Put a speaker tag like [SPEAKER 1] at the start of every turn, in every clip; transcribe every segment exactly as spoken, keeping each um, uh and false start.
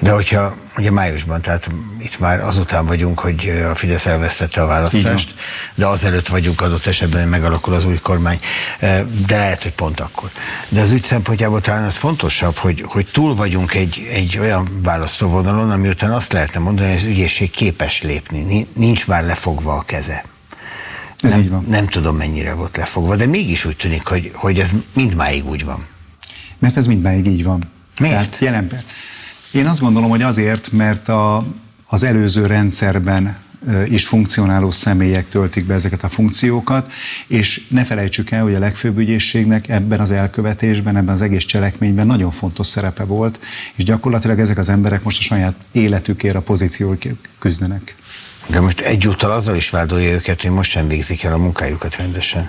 [SPEAKER 1] De hogyha ugye májusban, tehát itt már azután vagyunk, hogy a Fidesz elvesztette a választást, de azelőtt vagyunk adott esetben, megalakul az új kormány, de lehet, hogy pont akkor. De az ügy szempontjából talán az fontosabb, hogy, hogy túl vagyunk egy, egy olyan választóvonalon, ami után azt lehetne mondani, hogy az ügyészség képes lépni, nincs már lefogva a keze.
[SPEAKER 2] Ez
[SPEAKER 1] nem,
[SPEAKER 2] így van.
[SPEAKER 1] Nem tudom, mennyire volt lefogva, de mégis úgy tűnik, hogy, hogy ez mindmáig úgy van.
[SPEAKER 2] Mert ez mindmáig így van.
[SPEAKER 1] Miért?
[SPEAKER 2] Tehát jelenben. Én azt gondolom, hogy azért, mert a, az előző rendszerben is funkcionáló személyek töltik be ezeket a funkciókat, és ne felejtsük el, hogy a legfőbb ügyészségnek ebben az elkövetésben, ebben az egész cselekményben nagyon fontos szerepe volt, és gyakorlatilag ezek az emberek most a saját életükért, a pozíciókért küzdenek.
[SPEAKER 1] De most egyúttal azzal is vádolja őket, hogy most sem végzik el a munkájukat rendesen.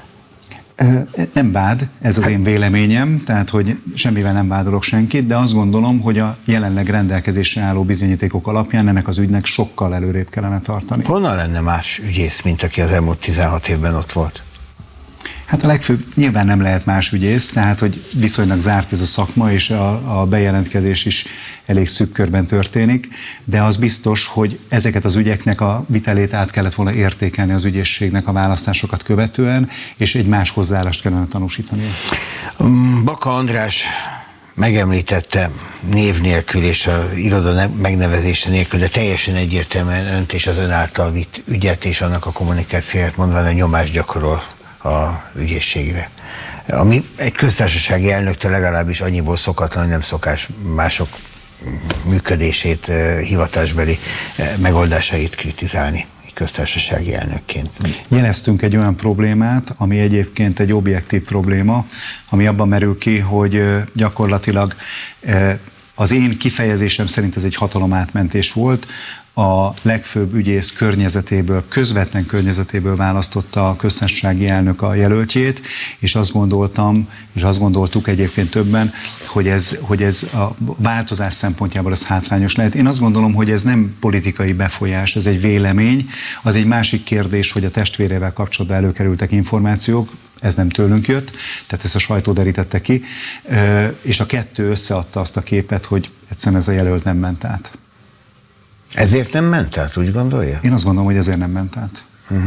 [SPEAKER 2] Nem vád, ez az én véleményem, tehát hogy semmivel nem vádolok senkit, de azt gondolom, hogy a jelenleg rendelkezésre álló bizonyítékok alapján ennek az ügynek sokkal előrébb kellene tartani.
[SPEAKER 1] Honnan lenne más ügyész, mint aki az elmúlt tizenhat évben ott volt?
[SPEAKER 2] Hát a legfőbb, nyilván nem lehet más ügyész, tehát hogy viszonylag zárt ez a szakma, és a, a bejelentkezés is elég szűk körben történik, de az biztos, hogy ezeket az ügyeknek a vitelét át kellett volna értékelni az ügyészségnek a választásokat követően, és egy más hozzáállást kellene tanúsítani.
[SPEAKER 1] Baka András megemlítette név nélkül és az iroda megnevezése nélkül, de teljesen egyértelműen önt és az ön által vitt ügyet és annak a kommunikációját mondván a nyomást gyakorol az ügyészségre. Ami egy köztársasági elnöktől legalábbis annyiból szokatlan, hogy nem szokás mások működését, hivatásbeli megoldásait kritizálni köztársasági elnökként.
[SPEAKER 2] Jeleztünk egy olyan problémát, ami egyébként egy objektív probléma, ami abban merül ki, hogy gyakorlatilag az én kifejezésem szerint ez egy hatalomátmentés volt. A legfőbb ügyész környezetéből, közvetlen környezetéből választotta a köztársasági elnök a jelöltjét, és azt gondoltam, és azt gondoltuk egyébként többen, hogy ez, hogy ez a változás szempontjából ez hátrányos lehet. Én azt gondolom, hogy ez nem politikai befolyás, ez egy vélemény. Az egy másik kérdés, hogy a testvérével kapcsolatban előkerültek információk, ez nem tőlünk jött, tehát ezt a sajtó derítette ki, és a kettő összeadta azt a képet, hogy egyszerűen ez a jelölt nem ment át.
[SPEAKER 1] Ezért nem ment át, úgy gondolja?
[SPEAKER 2] Én azt gondolom, hogy ezért nem ment át.
[SPEAKER 1] Uh-huh.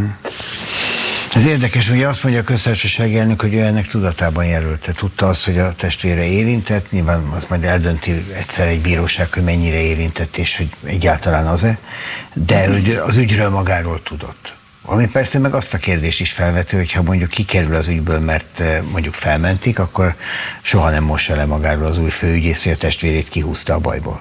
[SPEAKER 1] Ez érdekes, hogy azt mondja a köztársasági elnök, hogy ő ennek tudatában jelölte. Tudta azt, hogy a testvére érintett, nyilván azt majd eldönti egyszer egy bíróság, hogy mennyire érintett, és hogy egyáltalán az-e, de az ügyről magáról tudott. Ami persze meg azt a kérdést is felvető, hogy ha mondjuk kikerül az ügyből, mert mondjuk felmentik, akkor soha nem mossa le magáról az új főügyész, hogy a testvérét kihúzta a bajból.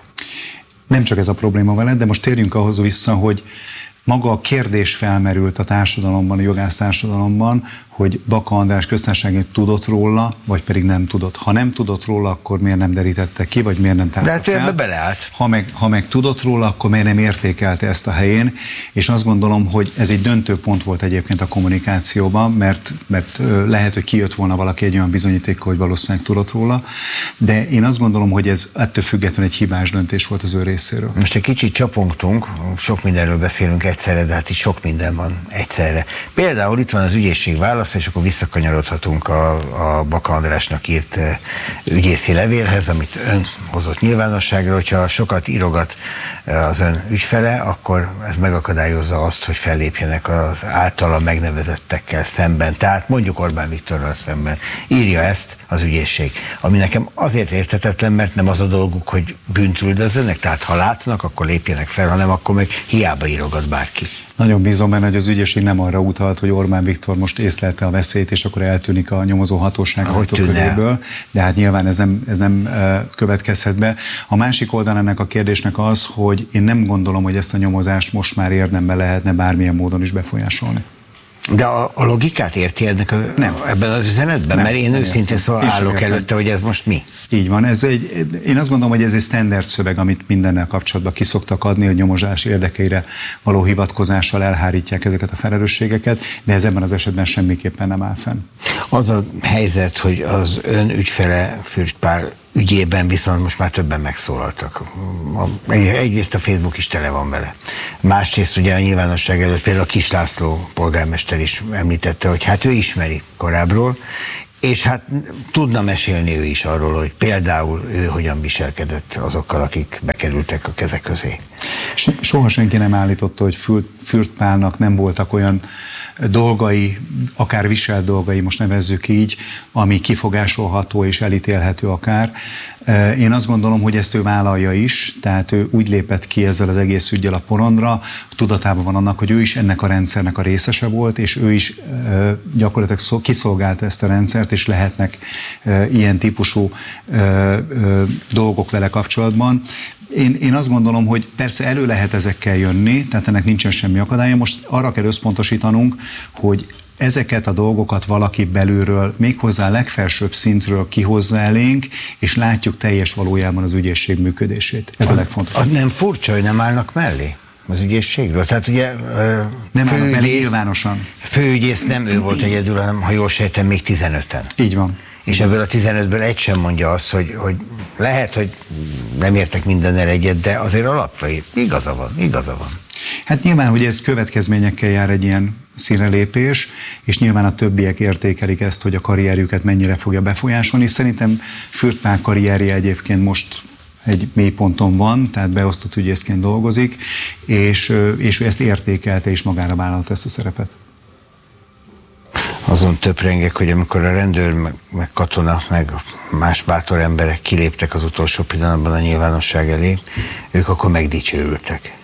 [SPEAKER 2] Nem csak ez a probléma veled, de most térjünk ahhoz vissza, hogy maga a kérdés felmerült a társadalomban, a jogász társadalomban, hogy Baka András köztársasági tudott róla, vagy pedig nem tudott. Ha nem tudott róla, akkor miért nem derítette ki, vagy miért nem tárta fel?
[SPEAKER 1] De hát ebbe beleállt.
[SPEAKER 2] Ha meg, ha meg tudott róla, akkor miért nem értékelte ezt a helyén, és azt gondolom, hogy ez egy döntő pont volt egyébként a kommunikációban, mert, mert lehet, hogy kijött volna valaki egy olyan bizonyítékkal, hogy valószínűleg tudott róla, de én azt gondolom, hogy ez ettől függetlenül egy hibás döntés volt az ő részéről.
[SPEAKER 1] Most egy kicsit csapongtunk, sok mindenről beszélünk egyszerre, de hát itt sok minden van egyszerre. Például itt van az ügyészség válasz, és akkor visszakanyarodhatunk a, a Baka Andrásnak írt ügyészi levélhez, amit ön hozott nyilvánosságra, hogyha sokat írogat az ön ügyfele, akkor ez megakadályozza azt, hogy fellépjenek az általa megnevezettekkel szemben, tehát mondjuk Orbán Viktorral szemben. Írja ezt az ügyészség, ami nekem azért érthetetlen, mert nem az a dolguk, hogy bűnt üldözzenek, tehát ha látnak, akkor lépjenek fel, hanem akkor meg hiába írogat bárki.
[SPEAKER 2] Nagyon bízom benne, hogy az ügyészség nem arra utalt, hogy Orbán Viktor most észlelte a veszélyt, és akkor eltűnik a nyomozó hatóság köréből, de hát nyilván ez nem, ez nem következhet be. A másik oldal ennek a kérdésnek az, hogy én nem gondolom, hogy ezt a nyomozást most már érdemben lehetne bármilyen módon is befolyásolni.
[SPEAKER 1] De a, a logikát érti ennek a,
[SPEAKER 2] nem.
[SPEAKER 1] ebben az üzenetben?
[SPEAKER 2] Nem,
[SPEAKER 1] mert én őszintén szóval állok előtte, hogy ez most mi?
[SPEAKER 2] Így van. Ez egy, én azt gondolom, hogy ez egy standard szöveg, amit mindennel kapcsolatban kiszoktak adni, hogy nyomozás érdekeire való hivatkozással elhárítják ezeket a felelősségeket, de ez ebben az esetben semmiképpen nem áll fenn.
[SPEAKER 1] Az a helyzet, hogy az ön ügyfele Fürst Pál ügyében viszont most már többen megszólaltak. Egyrészt a Facebook is tele van vele. Másrészt ugye a nyilvánosság előtt például a Kis László polgármester is említette, hogy hát ő ismeri korábbról, És hát tudna mesélni ő is arról, hogy például ő hogyan viselkedett azokkal, akik bekerültek a kezek közé.
[SPEAKER 2] Soha senki nem állította, hogy Fürth Pálnak nem voltak olyan dolgai, akár viselt dolgai, most nevezzük így, ami kifogásolható és elítélhető akár. Én azt gondolom, hogy ezt ő vállalja is, tehát ő úgy lépett ki ezzel az egész üggyel a porondra, tudatában van annak, hogy ő is ennek a rendszernek a részese volt, és ő is gyakorlatilag kiszolgálta ezt a rendszert, és lehetnek ilyen típusú dolgok vele kapcsolatban. Én, én azt gondolom, hogy persze elő lehet ezekkel jönni, tehát ennek nincsen semmi akadálya. Most arra kell összpontosítanunk, hogy ezeket a dolgokat valaki belülről, méghozzá a legfelsőbb szintről kihozza elénk, és látjuk teljes valójában az ügyészség működését. Ez az, a legfontosabb.
[SPEAKER 1] Az nem furcsa, hogy nem állnak mellé az ügyészségről? Tehát ugye
[SPEAKER 2] nem állnak mellé nyilvánosan.
[SPEAKER 1] Főügyész nem ő volt egyedül, hanem ha jól sejtem, még tizenöten.
[SPEAKER 2] Így van.
[SPEAKER 1] És ebből a tizenötből egy sem mondja azt, hogy, hogy lehet, hogy nem értek mindennel egyet, de azért alapvetően igaza van, igaza van.
[SPEAKER 2] Hát nyilván, hogy ez következményekkel jár egy ilyen színrelépés, és nyilván a többiek értékelik ezt, hogy a karrierjüket mennyire fogja befolyásolni. Szerintem Fürth Pál karrierje egyébként most egy mélyponton van, tehát beosztott ügyészként dolgozik, és, és ő ezt értékelte és magára vállalta ezt a szerepet.
[SPEAKER 1] Azon töprengek, hogy amikor a rendőr, meg, meg katona, meg más bátor emberek kiléptek az utolsó pillanatban a nyilvánosság elé, ők akkor megdicsőültek.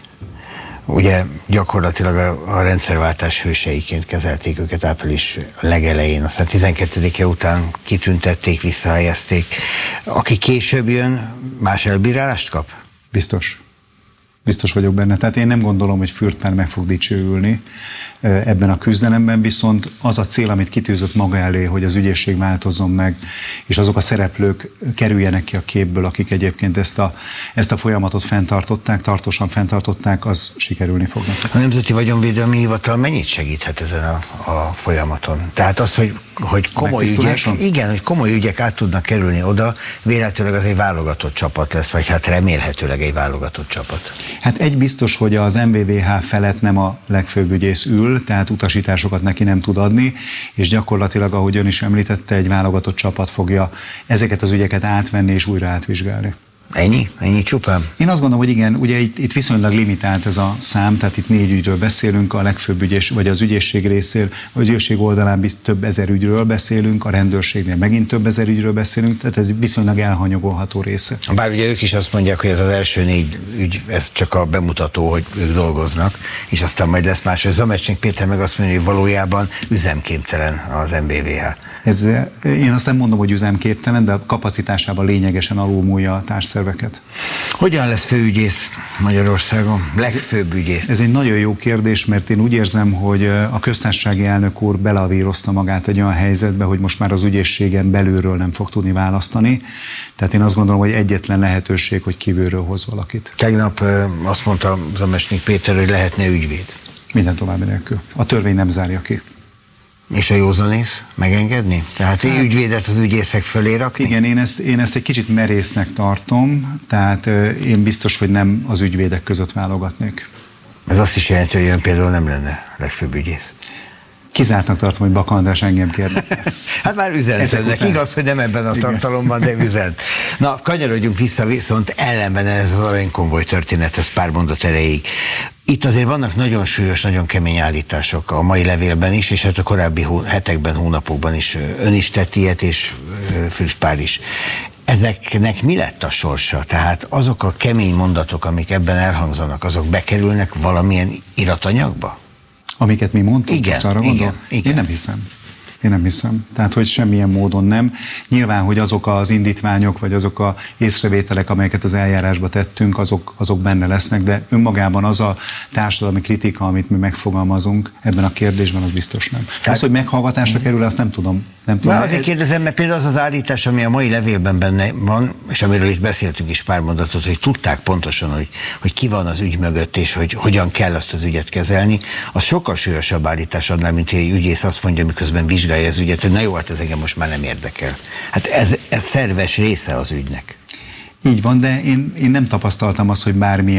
[SPEAKER 1] Ugye gyakorlatilag a, a rendszerváltás hőseiként kezelték őket április legelején, aztán tizenkettedike után kitüntették, visszahelyezték. Aki később jön, más elbírálást kap?
[SPEAKER 2] Biztos. Biztos vagyok benne. Tehát én nem gondolom, hogy Fürth Pál meg fog dicsőülni ebben a küzdelemben, viszont az a cél, amit kitűzött maga elé, hogy az ügyészség változzon meg, és azok a szereplők kerüljenek ki a képből, akik egyébként ezt a, ezt a folyamatot fenntartották, tartósan fenntartották, az sikerülni fognak.
[SPEAKER 1] A Nemzeti Vagyonvédelmi Hivatal mennyit segíthet ezen a, a folyamaton? Tehát az, hogy, hogy komoly ügyek, igen, hogy komoly ügyek át tudnak kerülni oda, véletlenül az egy válogatott csapat lesz, vagy hát remélhetőleg egy válogatott csapat.
[SPEAKER 2] Hát egy biztos, hogy az em vé vé há felett nem a legfőbb ügyész ül, tehát utasításokat neki nem tud adni, és gyakorlatilag, ahogy ön is említette, egy válogatott csapat fogja ezeket az ügyeket átvenni és újra átvizsgálni.
[SPEAKER 1] Ennyi? Ennyi csupán?
[SPEAKER 2] Én azt gondolom, hogy igen, ugye itt, itt viszonylag limitált ez a szám, tehát itt négy ügyről beszélünk, a legfőbb ügyész, vagy az ügyészség részéről, az ügyészség oldalán több ezer ügyről beszélünk, a rendőrségnél megint több ezer ügyről beszélünk, tehát ez viszonylag elhanyagolható része. Bár
[SPEAKER 1] ugye ők is azt mondják, hogy ez az első négy ügy, ez csak a bemutató, hogy ők dolgoznak, és aztán majd lesz más. Zamecsnik Péter meg azt mondja, hogy valójában üzemképtelen az em vé vé há.
[SPEAKER 2] Ez, én azt nem mondom, hogy üzemképtelen, de a kapacitásában lényegesen alulmúlja a társszerveket.
[SPEAKER 1] Hogyan lesz főügyész Magyarországon? Legfőbb ügyész?
[SPEAKER 2] Ez egy nagyon jó kérdés, mert én úgy érzem, hogy a köztársasági elnök úr belavírozta magát egy olyan helyzetbe, hogy most már az ügyészségen belülről nem fog tudni választani. Tehát én azt gondolom, hogy egyetlen lehetőség, hogy kívülről hoz valakit.
[SPEAKER 1] Tegnap azt mondta Zamecsnik Péter, hogy lehetne ügyvéd.
[SPEAKER 2] Minden további nélkül. A törvény nem zárja ki.
[SPEAKER 1] És a józanész megengedni? Tehát hát, ügyvédet az ügyészek fölé rakni?
[SPEAKER 2] Igen, én ezt, én ezt egy kicsit merésznek tartom, tehát én biztos, hogy nem az ügyvédek között válogatnék.
[SPEAKER 1] Ez azt is jelenti, hogy ön például nem lenne legfőbb ügyész.
[SPEAKER 2] Kizártnak tartom, hogy Baka András engem kérne.
[SPEAKER 1] Hát már üzenetnek. Igaz, hogy nem ebben a tartalomban, de üzent. Na, kanyarodjunk vissza, viszont ellenben ez az aranykonvoj történet, ez pár mondat erejéig. Itt azért vannak nagyon súlyos, nagyon kemény állítások a mai levélben is, és hát a korábbi hó, hetekben, hónapokban is ön is tett ilyet, és Fürth Pál is. Ezeknek mi lett a sorsa? Tehát azok a kemény mondatok, amik ebben elhangzanak, azok bekerülnek valamilyen iratanyagba?
[SPEAKER 2] Amiket mi mondtunk?
[SPEAKER 1] Igen,
[SPEAKER 2] most arra
[SPEAKER 1] igen, igen.
[SPEAKER 2] Én nem hiszem. Én nem hiszem. Tehát, hogy semmilyen módon nem. Nyilván, hogy azok az indítványok, vagy azok a észrevételek, amelyeket az eljárásba tettünk, azok, azok benne lesznek, de önmagában az a társadalmi kritika, amit mi megfogalmazunk ebben a kérdésben, az biztos nem. Tehát, az, hogy meghallgatásra mm. kerül, azt nem tudom. Nem tudom.
[SPEAKER 1] Azért kérdezem, mert például az az állítás, ami a mai levélben benne van, és amiről itt beszéltünk is pár mondatot, hogy tudták pontosan, hogy, hogy ki van az ügy mögött, és hogy hogyan kell azt az ügyet kezelni, az sokkal súlyosabb állítás annál, mint egy ügyész azt mondja, miközben vizsgálja az ügyet, hogy na jó, hát ez engem most már nem érdekel. Hát ez, ez szerves része az ügynek.
[SPEAKER 2] Így van, de én, én nem tapasztaltam azt, hogy bármilyen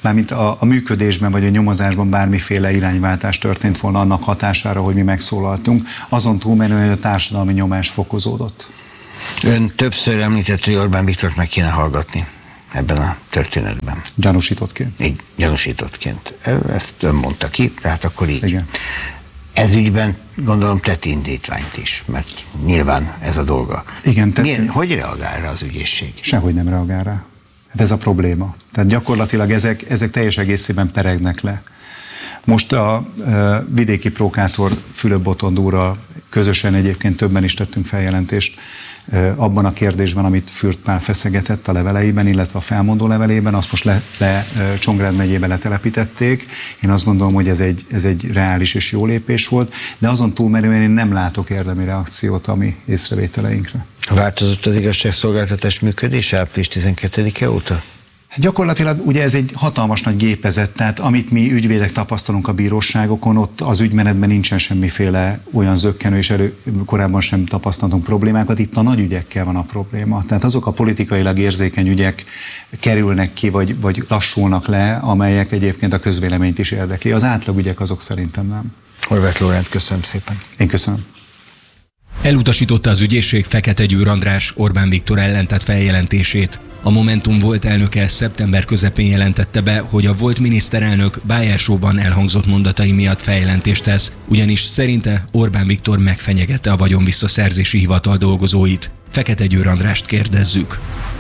[SPEAKER 2] mármint a, a működésben vagy a nyomozásban bármiféle irányváltás történt volna annak hatására, hogy mi megszólaltunk, azon túlmenően, hogy a társadalmi nyomás fokozódott.
[SPEAKER 1] Ön többször említett, hogy Orbán Viktort meg kéne hallgatni ebben a történetben.
[SPEAKER 2] Gyanúsítottként.
[SPEAKER 1] Így, gyanúsítottként. Ezt ön mondta ki, tehát akkor így.
[SPEAKER 2] Igen.
[SPEAKER 1] Ez ügyben gondolom tett indítványt is, mert nyilván ez a dolga.
[SPEAKER 2] Igen, tett...
[SPEAKER 1] Milyen, hogy reagál rá az ügyészség?
[SPEAKER 2] Sehogy nem reagál rá. Hát ez a probléma. Tehát gyakorlatilag ezek, ezek teljes egészében peregnek le. Most a, a vidéki prókátor Fülöp Botond úrral közösen egyébként többen is tettünk feljelentést abban a kérdésben, amit Fürth Pál feszegetett a leveleiben, illetve a felmondó levelében, azt most le, le Csongrád megyébe letelepítették. Én azt gondolom, hogy ez egy, ez egy reális és jó lépés volt, de azon túlmenően én nem látok érdemi reakciót a mi észrevételeinkre.
[SPEAKER 1] Változott az igazságszolgáltatás működése április tizenkettedike óta?
[SPEAKER 2] Gyakorlatilag ugye ez egy hatalmas nagy gépezet, tehát amit mi ügyvédek tapasztalunk a bíróságokon, ott az ügymenetben nincsen semmiféle olyan zökkenő, és elő, korábban sem tapasztaltunk problémákat, itt a nagy ügyekkel van a probléma. Tehát azok a politikailag érzékeny ügyek kerülnek ki, vagy, vagy lassulnak le, amelyek egyébként a közvéleményt is érdekli. Az átlagügyek azok szerintem nem.
[SPEAKER 1] Horváth Lóránt, köszönöm szépen.
[SPEAKER 2] Én köszönöm.
[SPEAKER 3] Elutasította az ügyészség Fekete Győr András Orbán Viktor ellen tett feljelentését. A Momentum volt elnöke szeptember közepén jelentette be, hogy a volt miniszterelnök Bayer Show-ban elhangzott mondatai miatt feljelentést tesz, ugyanis szerinte Orbán Viktor megfenyegette a vagyonvisszaszerzési hivatal dolgozóit. Fekete Győr Andrást kérdezzük.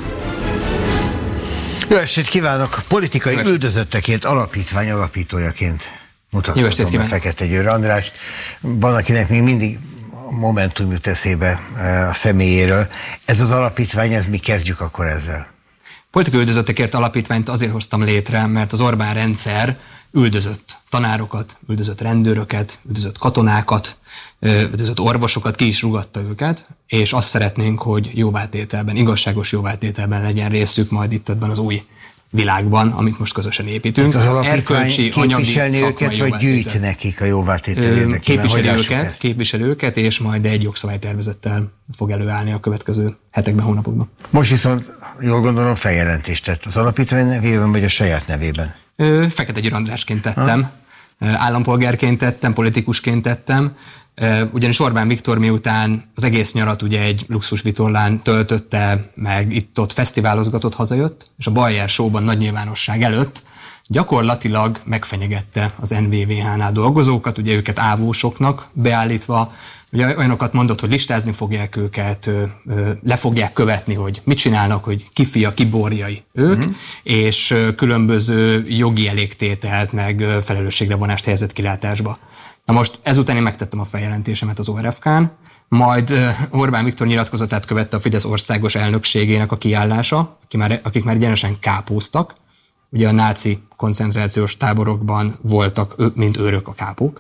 [SPEAKER 1] Jó estét kívánok! Politikai üldözöttekért alapítvány alapítójaként mutathatom be Fekete Győr Andrást. Van, akinek még mindig Momentum jut eszébe a személyéről. Ez az alapítvány, ez mi kezdjük akkor ezzel?
[SPEAKER 4] Politikai üldözöttekért alapítványt azért hoztam létre, mert az Orbán rendszer üldözött tanárokat, üldözött rendőröket, üldözött katonákat, üldözött orvosokat, ki is rúgatta őket, és azt szeretnénk, hogy jóvátételben, igazságos jóvátételben legyen részük majd itt ebben az új világban, amit most közösen építünk.
[SPEAKER 1] Az alapítvány képviselni őket, vagy gyűjt nekik a jóvátétel érdekében?
[SPEAKER 4] Képviseli őket, képviseli őket, és majd egy jogszabálytervezettel fog előállni a következő hetekben, hónapokban.
[SPEAKER 1] Most viszont, jól gondolom, feljelentést tett az alapítvány nevében, vagy a saját nevében?
[SPEAKER 4] Fekete Győr Andrásként tettem, ha? állampolgárként tettem, politikusként tettem, ugyanis Orbán Viktor miután az egész nyarat ugye egy luxusvitorlán töltötte, meg itt-ott fesztiválozgatott, hazajött, és a Bayer Show-ban nagy nyilvánosság előtt gyakorlatilag megfenyegette az en vé vé há-nál dolgozókat, ugye őket ávósoknak beállítva, ugye olyanokat mondott, hogy listázni fogják őket, le fogják követni, hogy mit csinálnak, hogy ki fia, ki borjai ők, mm-hmm. és különböző jogi elégtételt, meg felelősségre vonást helyezett kilátásba. Na most ezután én megtettem a feljelentésemet az o er ef ká-n, majd Orbán Viktor nyilatkozatát követte a Fidesz országos elnökségének a kiállása, akik már, akik már egyenesen kápóztak. Ugye a náci koncentrációs táborokban voltak, mint őrök a kápók.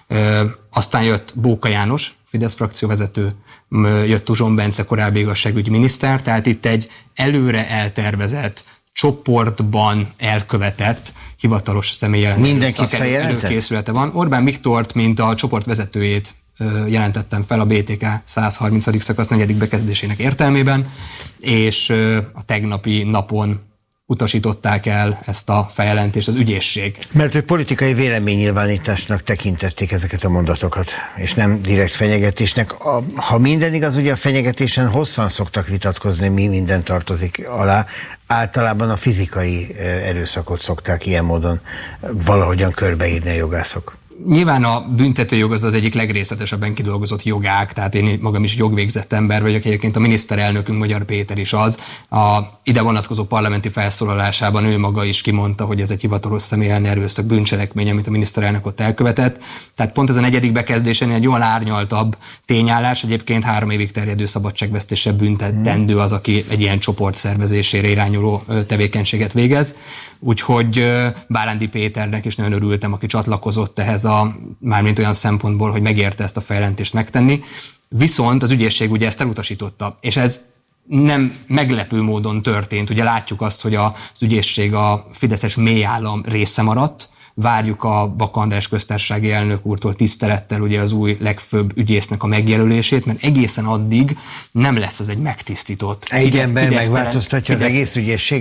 [SPEAKER 4] Aztán jött Bóka János, Fidesz frakcióvezető, jött Tuzson Bence, korábbi igazságügyi miniszter, tehát itt egy előre eltervezett, csoportban elkövetett hivatalos személyjelentés előkészülete van. Orbán Viktort, mint a csoport vezetőjét jelentettem fel a bé té ká százharmincadik szakasz negyedik bekezdésének értelmében, és a tegnapi napon utasították el ezt a feljelentést az ügyészség.
[SPEAKER 1] Mert ők politikai véleménynyilvánításnak tekintették ezeket a mondatokat, és nem direkt fenyegetésnek. A, ha minden igaz, ugye a fenyegetésen hosszan szoktak vitatkozni, mi minden tartozik alá. Általában a fizikai erőszakot szokták ilyen módon valahogyan körbeírni a jogászok.
[SPEAKER 4] Nyilván a büntetőjog az az egyik legrészletesebben kidolgozott jogág, tehát én magam is jogvégzett ember vagyok, egyébként a miniszterelnökünk Magyar Péter is az. A ide vonatkozó parlamenti felszólalásában ő maga is kimondta, hogy ez egy hivatalos személy elleni erőszak bűncselekmény, amit a miniszterelnök ott elkövetett. Tehát pont ez a negyedik bekezdésen egy jól árnyaltabb tényállás, egyébként három évig terjedő szabadságvesztéssel büntetendő az, aki egy ilyen csoport szervezésére irányuló tevékenységet végez. Úgyhogy Bárándi Péternek is nagyon örültem, aki csatlakozott ehhez a, mármint olyan szempontból, hogy megérte ezt a feljelentést megtenni. Viszont az ügyészség ugye ezt elutasította, és ez nem meglepő módon történt. Ugye látjuk azt, hogy az ügyészség a fideszes mélyállam része maradt, várjuk a Baka András köztársasági elnök úrtól tisztelettel ugye az új legfőbb ügyésznek a megjelölését, mert egészen addig nem lesz ez egy megtisztított.
[SPEAKER 1] Egy ember megváltoztatja az egész ügyészséget?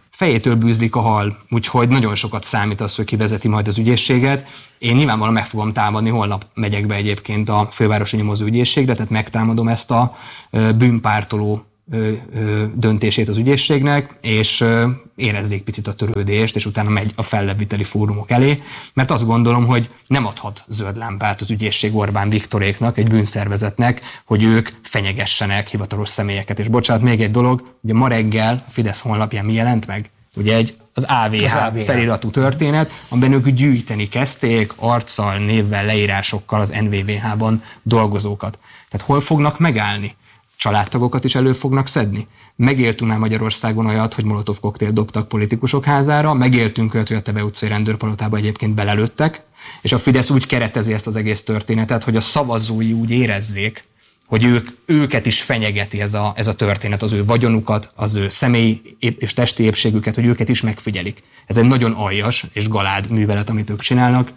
[SPEAKER 4] fejétől bűzlik a hal, úgyhogy nagyon sokat számít az, hogy kivezeti majd az ügyészséget. Én nyilvánvalóan meg fogom támadni, holnap megyek be egyébként a fővárosi nyomozó ügyészségre, tehát megtámadom ezt a bűnpártoló döntését az ügyészségnek, és érezzék picit a törődést, és utána megy a fellebbviteli fórumok elé, mert azt gondolom, hogy nem adhat zöld lámpát az ügyészség Orbán Viktoréknak, egy bűnszervezetnek, hogy ők fenyegessenek hivatalos személyeket. És bocsánat, még egy dolog, ugye ma reggel a Fidesz honlapján mi jelent meg? Ugye egy az á vé há, az á vé há feliratú történet, amiben ők gyűjteni kezdték arccal, névvel, leírásokkal az en vé vé há-ban dolgozókat. Tehát hol fognak megállni? Családtagokat is elő fognak szedni. Megéltünk már Magyarországon olyat, hogy molotov koktélt dobtak politikusok házára, megéltünk olyat, hogy a Tebe utcai rendőrpalotába egyébként belelőttek, és a Fidesz úgy keretezi ezt az egész történetet, hogy a szavazói úgy érezzék, hogy ők, őket is fenyegeti ez a, ez a történet, az ő vagyonukat, az ő személyi és testi épségüket, hogy őket is megfigyelik. Ez egy nagyon aljas és galád művelet, amit ők csinálnak.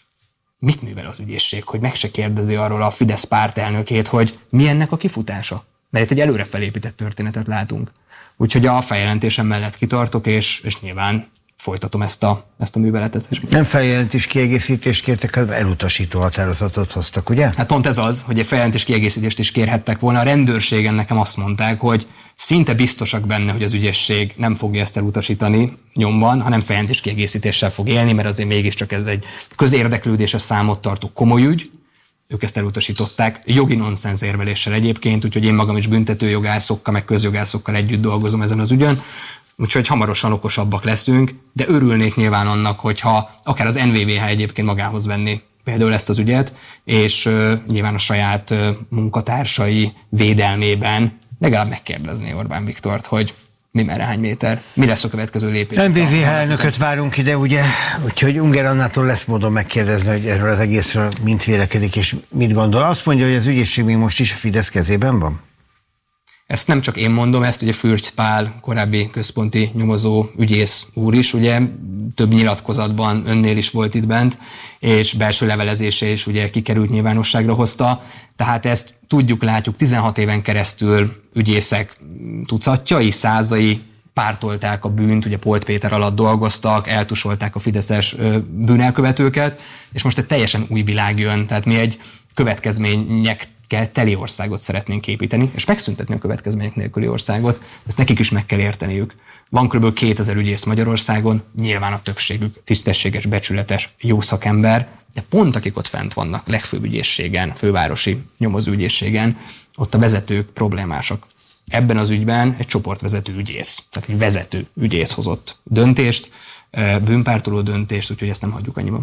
[SPEAKER 4] Mit művel az ügyészség, hogy meg se kérdezi arról a Fidesz pártelnökét, hogy mi ennek a kifutása? Mert itt egy előre felépített történetet látunk. Úgyhogy a feljelentésem mellett kitartok, és, és nyilván folytatom ezt a, ezt a műveletet.
[SPEAKER 1] Nem feljelentés kiegészítést kértek, hanem elutasító határozatot hoztak, ugye?
[SPEAKER 4] Hát pont ez az, hogy egy feljelentés kiegészítést is kérhettek volna. A rendőrségen nekem azt mondták, hogy szinte biztosak benne, hogy az ügyészség nem fogja ezt elutasítani nyomban, hanem feljelentés kiegészítéssel fog élni, mert azért mégiscsak ez egy közérdeklődésre számot tartó komoly ügy. Ők ezt elutasították, jogi nonsens érveléssel egyébként, úgyhogy én magam is büntetőjogászokkal, meg közjogászokkal együtt dolgozom ezen az ügyön. Úgyhogy hamarosan okosabbak leszünk, de örülnék nyilván annak, hogyha akár az en vé vé há egyébként magához venni például ezt az ügyet, és uh, nyilván a saját uh, munkatársai védelmében legalább megkérdezné Orbán Viktort, hogy mi merre hány méter, mi lesz a következő lépés.
[SPEAKER 1] en vé vé há elnököt várunk ide, ugye? Úgyhogy Unger Annától lesz módon megkérdezni, hogy erről az egészről mint vélekedik és mit gondol. Azt mondja, hogy az ügyészség még most is a Fidesz kezében van?
[SPEAKER 4] Ezt nem csak én mondom, ezt ugye Fürth Pál, korábbi központi nyomozó ügyész úr is, ugye több nyilatkozatban önnél is volt itt bent, és belső levelezése is ugye kikerült, nyilvánosságra hozta. Tehát ezt tudjuk, látjuk, tizenhat éven keresztül ügyészek tucatjai, százai pártolták a bűnt, ugye Polt Péter alatt dolgoztak, eltusolták a fideszes bűnelkövetőket, és most egy teljesen új világ jön, tehát mi egy következmények teli országot szeretnénk építeni, és megszüntetni a következmények nélküli országot, ezt nekik is meg kell érteniük. Van kb. kétezer ügyész Magyarországon, nyilván a többségük tisztességes, becsületes, jó szakember, de pont akik ott fent vannak, legfőbb ügyészségen, fővárosi nyomozóügyészségen, ott a vezetők problémásak. Ebben az ügyben egy csoportvezető ügyész, tehát egy vezető ügyész hozott döntést, bűnpártoló döntést, úgyhogy ezt nem hagyjuk annyiban.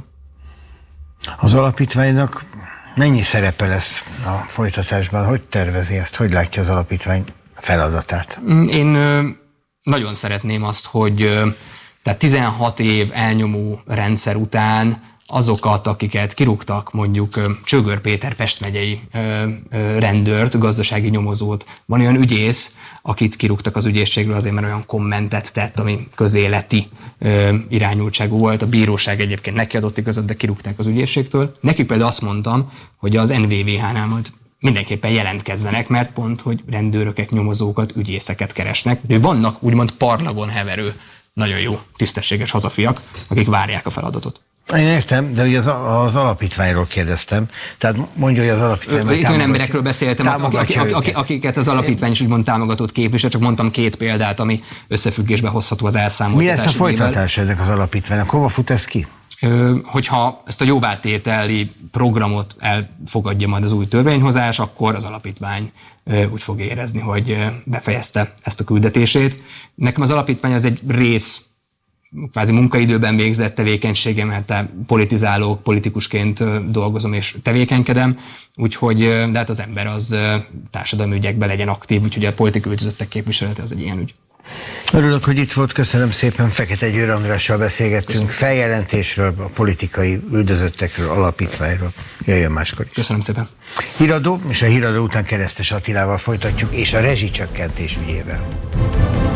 [SPEAKER 1] Az alapítványnak mennyi szerepe lesz a folytatásban? Hogy tervezi ezt? Hogy látja az alapítvány feladatát?
[SPEAKER 4] Én nagyon szeretném azt, hogy tehát tizenhat év elnyomó rendszer után azokat, akiket kirúgtak, mondjuk Csögör Péter Pest megyei rendőrt, gazdasági nyomozót, van olyan ügyész, akit kirúgtak az ügyészségről azért, mert olyan kommentet tett, ami közéleti irányultságú volt. A bíróság egyébként neki adott igazat, de kirúgták az ügyészségtől. Nekik például azt mondtam, hogy az en vé vé há-nál majd mindenképpen jelentkezzenek, mert pont, hogy rendőröket, nyomozókat, ügyészeket keresnek. De vannak úgymond parlagon heverő, nagyon jó, tisztességes hazafiak, akik várják a feladatot.
[SPEAKER 1] Én értem, de ugye az, az alapítványról kérdeztem. Tehát mondja, hogy az alapítvány...
[SPEAKER 4] Itt olyan emberekről beszéltem, akik, akik, akiket az alapítvány is úgymond támogatott képvisel, csak mondtam két példát, ami összefüggésbe hozható az elszámoltatás.
[SPEAKER 1] Mi lesz a folytatás ennek az alapítványnak? Hova fut ez ki?
[SPEAKER 4] Hogyha ezt a jóvátételi programot elfogadja majd az új törvényhozás, akkor az alapítvány úgy fog érezni, hogy befejezte ezt a küldetését. Nekem az alapítvány az egy rész, kvázi munkaidőben végzett tevékenységem, mert politizálok, politikusként dolgozom és tevékenykedem, úgyhogy de hát az ember az társadalmi ügyekben legyen aktív, úgyhogy a politikai üldözöttek képviselete az egy ilyen ügy.
[SPEAKER 1] Örülök, hogy itt volt, köszönöm szépen, Fekete Győr Andrással beszélgettünk, köszönöm. Feljelentésről, a politikai üldözöttekről, alapítványról. Jöjjön máskor is.
[SPEAKER 4] Köszönöm szépen.
[SPEAKER 1] Híradó, és a híradó után Keresztes Attilával folytatjuk, és a rezsicsökkentés ügyével.